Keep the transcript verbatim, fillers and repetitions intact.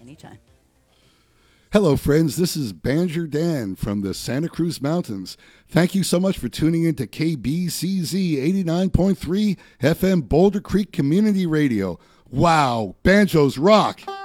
Anytime. Hello, friends. This is Banjo Dan from the Santa Cruz Mountains. Thank you so much for tuning in to K B C Z eighty-nine point three F M Boulder Creek Community Radio. Wow, banjos rock!